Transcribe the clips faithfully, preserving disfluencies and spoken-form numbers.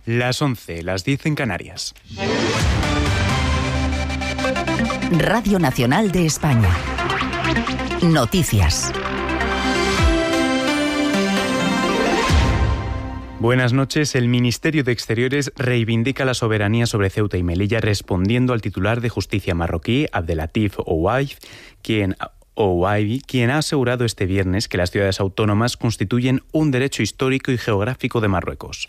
Las once, las diez en Canarias. Radio Nacional de España. Noticias. Buenas noches. El Ministerio de Exteriores reivindica la soberanía sobre Ceuta y Melilla respondiendo al titular de Justicia marroquí, Abdelatif Ouaif, quien... Ouaibi, quien ha asegurado este viernes que las ciudades autónomas constituyen un derecho histórico y geográfico de Marruecos.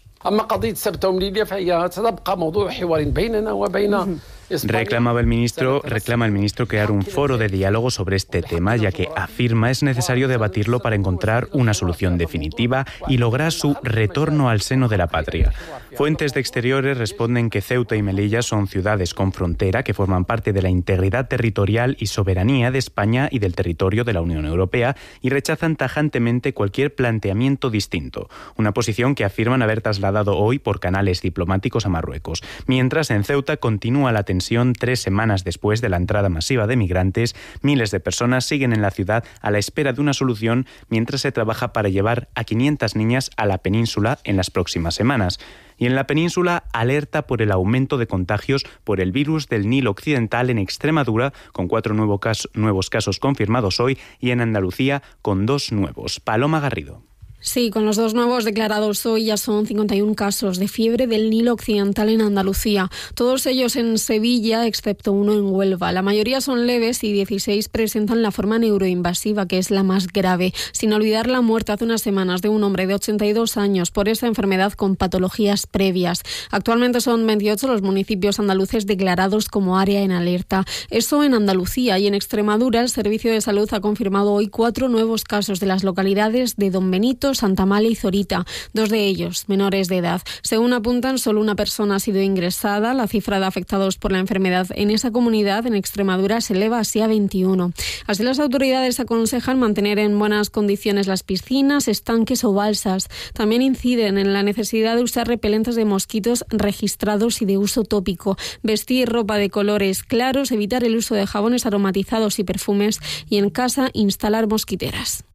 Reclamaba el ministro, reclama el ministro crear un foro de diálogo sobre este tema, ya que afirma es necesario debatirlo para encontrar una solución definitiva y lograr su retorno al seno de la patria. Fuentes de Exteriores responden que Ceuta y Melilla son ciudades con frontera que forman parte de la integridad territorial y soberanía de España y del territorio de la Unión Europea y rechazan tajantemente cualquier planteamiento distinto, una posición que afirman haber trasladado hoy por canales diplomáticos a Marruecos. Mientras en Ceuta continúa la tensión tres semanas después de la entrada masiva de migrantes, miles de personas siguen en la ciudad a la espera de una solución mientras se trabaja para llevar a quinientas niñas a la península en las próximas semanas. Y en la península, alerta por el aumento de contagios por el virus del Nilo Occidental en Extremadura, con cuatro nuevo caso, nuevos casos confirmados hoy, y en Andalucía, con dos nuevos. Paloma Garrido. Sí, con los dos nuevos declarados hoy ya son cincuenta y uno casos de fiebre del Nilo Occidental en Andalucía. Todos ellos en Sevilla, excepto uno en Huelva. La mayoría son leves y dieciséis presentan la forma neuroinvasiva, que es la más grave. Sin olvidar la muerte hace unas semanas de un hombre de ochenta y dos años por esta enfermedad con patologías previas. Actualmente son veintiocho los municipios andaluces declarados como área en alerta. Eso en Andalucía, y en Extremadura el Servicio de Salud ha confirmado hoy cuatro nuevos casos de las localidades de Don Benito, Santa Mala y Zorita, dos de ellos menores de edad. Según apuntan, solo una persona ha sido ingresada. La cifra de afectados por la enfermedad en esa comunidad, en Extremadura, se eleva así a veintiuno. Así, las autoridades aconsejan mantener en buenas condiciones las piscinas, estanques o balsas. También inciden en la necesidad de usar repelentes de mosquitos registrados y de uso tópico, vestir ropa de colores claros, evitar el uso de jabones aromatizados y perfumes, y en casa instalar mosquiteras.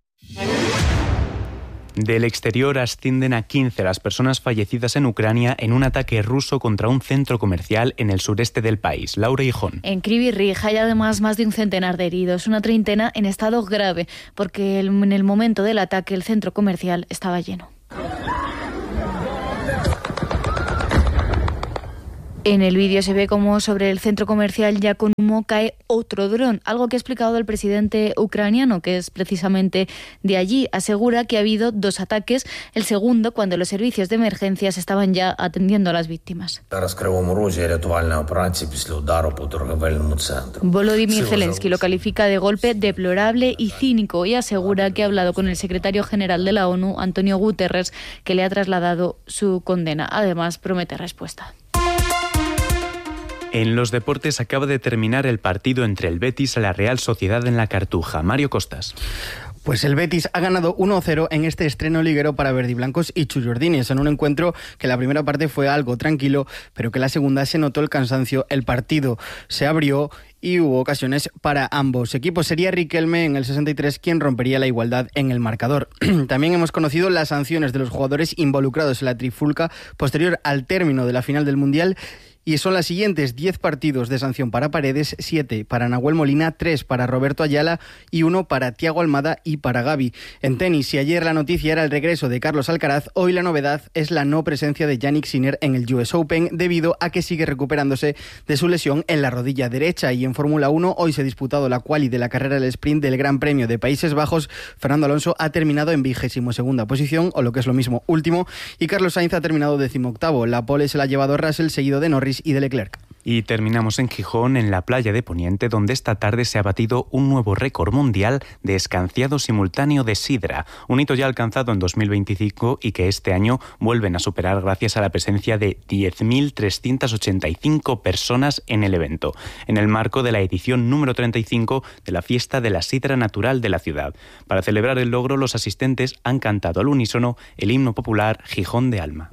Del exterior ascienden a quince las personas fallecidas en Ucrania en un ataque ruso contra un centro comercial en el sureste del país. Laura Hijón. En Kryvyi Rih hay además más de un centenar de heridos, una treintena en estado grave, porque en el momento del ataque el centro comercial estaba lleno. En el vídeo se ve cómo sobre el centro comercial ya con humo cae otro dron, algo que ha explicado el presidente ucraniano, que es precisamente de allí. Asegura que ha habido dos ataques, el segundo cuando los servicios de emergencias estaban ya atendiendo a las víctimas. Volodymyr Zelensky lo califica de golpe deplorable y cínico y asegura que ha hablado con el secretario general de la ONU, Antonio Guterres, que le ha trasladado su condena. Además, promete respuesta. En los deportes acaba de terminar el partido entre el Betis y la Real Sociedad en la Cartuja. Mario Costas. Pues el Betis ha ganado uno cero en este estreno liguero para verdiblancos y chullardines, en un encuentro que la primera parte fue algo tranquilo, pero que la segunda se notó el cansancio. El partido se abrió y hubo ocasiones para ambos equipos. Sería Riquelme en el sesenta y tres quien rompería la igualdad en el marcador. También hemos conocido las sanciones de los jugadores involucrados en la trifulca posterior al término de la final del Mundial. Y son las siguientes: diez partidos de sanción para Paredes, siete para Nahuel Molina, tres para Roberto Ayala y uno para Thiago Almada y para Gavi. En tenis, si ayer la noticia era el regreso de Carlos Alcaraz, hoy la novedad es la no presencia de Jannik Sinner en el U S Open debido a que sigue recuperándose de su lesión en la rodilla derecha. Y en Fórmula uno, hoy se ha disputado la quali de la carrera del sprint del Gran Premio de Países Bajos. Fernando Alonso ha terminado en vigésimo segunda posición, o lo que es lo mismo, último, y Carlos Sainz ha terminado decimoctavo. La pole se la ha llevado Russell, seguido de Norris y de Leclerc. Y terminamos en Gijón, en la playa de Poniente, donde esta tarde se ha batido un nuevo récord mundial de escanciado simultáneo de sidra, un hito ya alcanzado en dos mil veinticinco y que este año vuelven a superar gracias a la presencia de diez mil trescientas ochenta y cinco personas en el evento, en el marco de la edición número treinta y cinco de la Fiesta de la Sidra Natural de la ciudad. Para celebrar el logro, los asistentes han cantado al unísono el himno popular Gijón de Alma.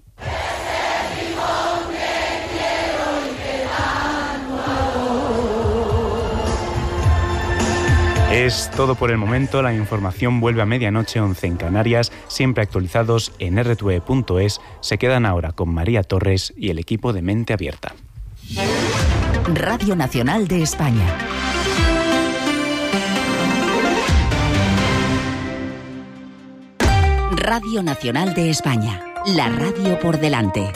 Es todo por el momento. La información vuelve a medianoche, once en Canarias, siempre actualizados en erre te ve punto es. Se quedan ahora con María Torres y el equipo de Mente Abierta. Radio Nacional de España. Radio Nacional de España. La radio por delante.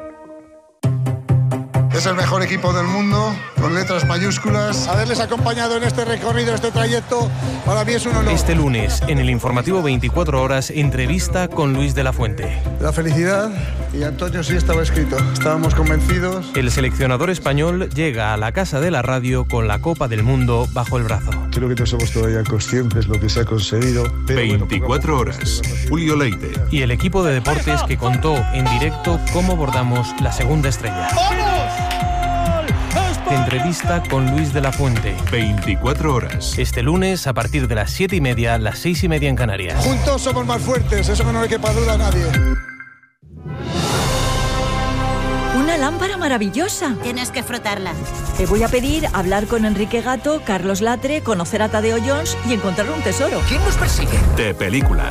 Es el mejor equipo del mundo, con letras mayúsculas. Haberles acompañado en este recorrido, este trayecto, para mí es un honor. Este lunes, en el informativo veinticuatro horas, entrevista con Luis de la Fuente. La felicidad, y Antonio sí estaba escrito. Estábamos convencidos. El seleccionador español llega a la Casa de la Radio con la Copa del Mundo bajo el brazo. Creo que no somos todavía conscientes de lo que se ha conseguido. veinticuatro bueno, horas. Julio Leite. Y el equipo de deportes que contó en directo cómo bordamos la segunda estrella. ¡Vamos! Entrevista con Luis de la Fuente. veinticuatro horas. Este lunes a partir de las siete y media, las seis y media en Canarias. Juntos somos más fuertes, eso que no le quepa duda a nadie. Una lámpara maravillosa. Tienes que frotarla. Te voy a pedir hablar con Enrique Gato, Carlos Latre, conocer a Tadeo Jones y encontrar un tesoro. ¿Quién nos persigue? De película.